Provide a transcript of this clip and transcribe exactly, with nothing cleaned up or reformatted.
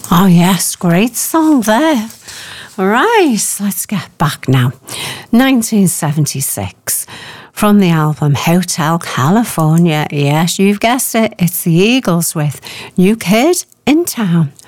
Oh, yes, great song there. Right, let's get back now. nineteen seventy-six, from the album Hotel California. Yes, you've guessed it, it's the Eagles with New Kid in Town.